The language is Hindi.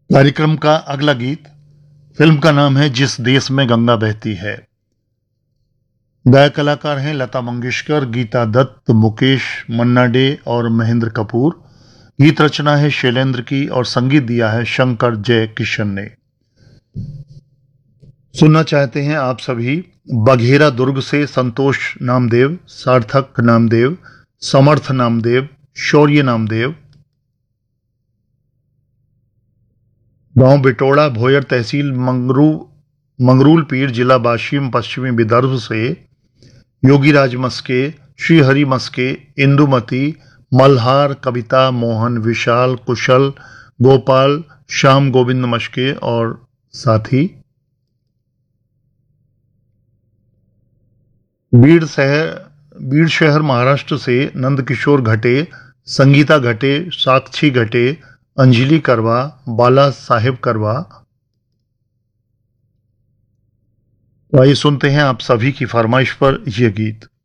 कार्यक्रम का अगला गीत फिल्म का नाम है जिस देश में गंगा बहती है। गायक कलाकार हैं लता मंगेशकर, गीता दत्त, मुकेश, मन्ना डे और महेंद्र कपूर। गीत रचना है शैलेंद्र की और संगीत दिया है शंकर जय किशन ने। सुनना चाहते हैं आप सभी बघेरा दुर्ग से संतोष नामदेव, सार्थक नामदेव, समर्थ नामदेव, शौर्य नामदेव। गांव बिटोड़ा, भोयर, तहसील मंगरूल पीर, जिला वाशिम, पश्चिमी विदर्भ से योगीराज मस्के, श्रीहरि मस्के, इंदुमती, मल्हार, कविता, मोहन, विशाल, कुशल, गोपाल, श्याम गोविंद मस्के और साथी। बीड़ शहर महाराष्ट्र से नंदकिशोर घटे, संगीता घटे, साक्षी घटे, अंजलि करवा, बाला साहेब करवा। तो आइए सुनते हैं आप सभी की फरमाइश पर यह गीत।